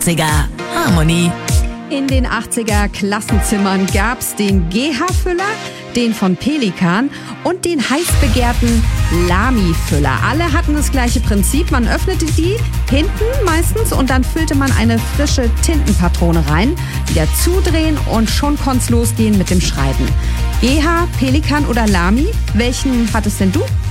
80er Harmonie. In den 80er Klassenzimmern gab's den GH-Füller, den von Pelikan und den heiß begehrten Lamy-Füller. Alle hatten das gleiche Prinzip. Man öffnete die hinten meistens und dann füllte man eine frische Tintenpatrone rein, wieder zudrehen und schon konnt's losgehen mit dem Schreiben. GH, Pelikan oder Lamy? Welchen hattest denn du?